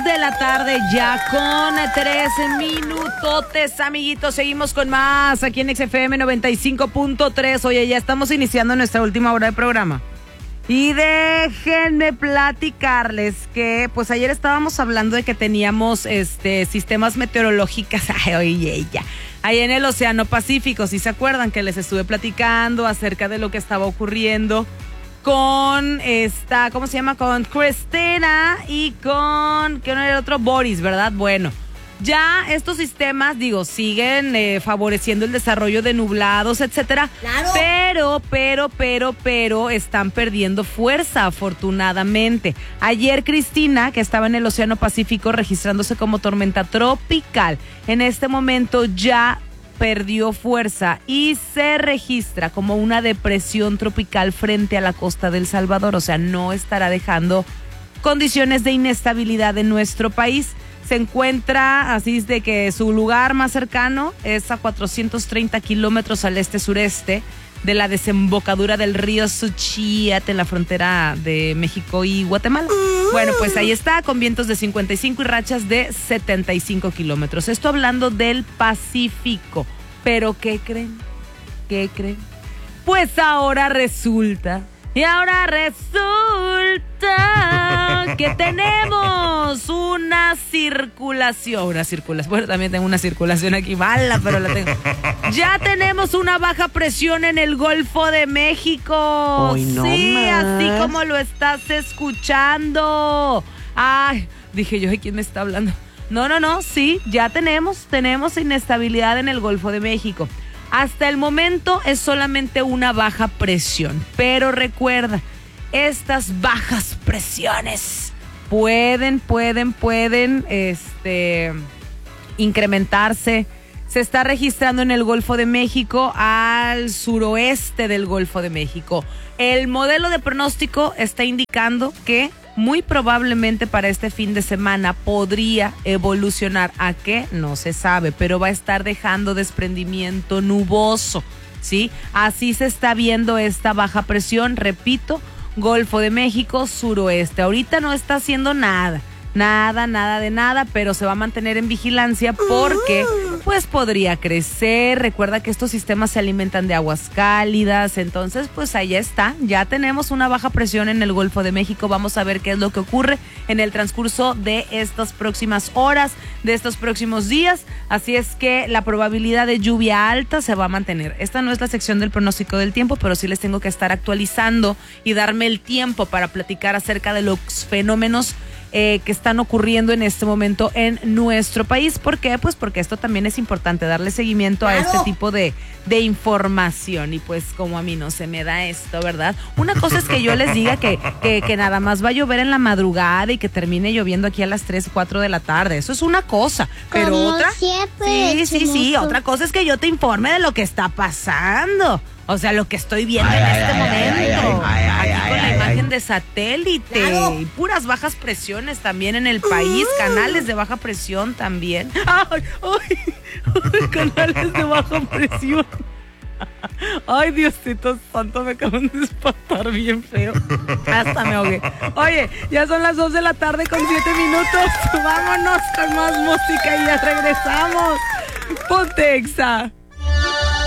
de la tarde ya con 13 minutotes, amiguitos. Seguimos con más aquí en XFM 95.3. Oye, ya estamos iniciando nuestra última hora de programa. Y déjenme platicarles que, pues ayer estábamos hablando de que teníamos sistemas meteorológicos, oye, ya, ahí en el Océano Pacífico. ¿Sí se acuerdan que les estuve platicando acerca de lo que estaba ocurriendo con ¿cómo se llama? Con Cristina y con, ¿qué era el otro? Boris, ¿verdad? Bueno, ya estos sistemas, siguen favoreciendo el desarrollo de nublados, etcétera. Claro. Pero están perdiendo fuerza, afortunadamente. Ayer Cristina, que estaba en el Océano Pacífico registrándose como tormenta tropical, en este momento ya perdió fuerza y se registra como una depresión tropical frente a la costa del Salvador. O sea, no estará dejando condiciones de inestabilidad en nuestro país. Se encuentra, así es de que su lugar más cercano es a 430 kilómetros al este-sureste de la desembocadura del río Suchiate en la frontera de México y Guatemala. Bueno, pues ahí está, con vientos de 55 y rachas de 75 kilómetros. Esto hablando del Pacífico. ¿Pero qué creen? ¿Qué creen? Pues ahora resulta que tenemos una circulación. Bueno, también tengo una circulación aquí mala, pero la tengo. Ya tenemos una baja presión en el Golfo de México. Ay, no sí, más. así como lo estás escuchando. Ay, dije yo, ¿de quién me está hablando? No, sí, ya tenemos inestabilidad en el Golfo de México. Hasta el momento es solamente una baja presión, pero recuerda, estas bajas presiones pueden incrementarse. Se está registrando en el Golfo de México, al suroeste del Golfo de México. El modelo de pronóstico está indicando que muy probablemente para este fin de semana podría evolucionar. ¿A qué? No se sabe, pero va a estar dejando desprendimiento nuboso, ¿sí? Así se está viendo esta baja presión, repito, Golfo de México, suroeste. Ahorita no está haciendo nada de nada, pero se va a mantener en vigilancia porque pues podría crecer. Recuerda que estos sistemas se alimentan de aguas cálidas, entonces pues allá está, ya tenemos una baja presión en el Golfo de México. Vamos a ver qué es lo que ocurre en el transcurso de estas próximas horas, de estos próximos días, así es que la probabilidad de lluvia alta se va a mantener. Esta no es la sección del pronóstico del tiempo, pero sí les tengo que estar actualizando y darme el tiempo para platicar acerca de los fenómenos que están ocurriendo en este momento en nuestro país. ¿Por qué? Pues porque esto también es importante, darle seguimiento a este tipo de información. Y pues como a mí no se me da esto, ¿verdad? Una cosa es que yo les diga que nada más va a llover en la madrugada y que termine lloviendo aquí a las 3, 4 de la tarde. Eso es una cosa. Pero como otra, siempre, sí, otra cosa es que yo te informe de lo que está pasando. O sea, lo que estoy viendo en este momento. Aquí con la imagen de satélite. Claro. Y puras bajas presiones también en el país. Canales de baja presión también. ¡Ay! Canales de baja presión. Ay, Diosito santo, me acaban de espantar bien feo. Hasta me ahogué. Oye, ya son las 2 de la tarde con 7 minutos. Vámonos con más música y ya regresamos. Ponte Exa.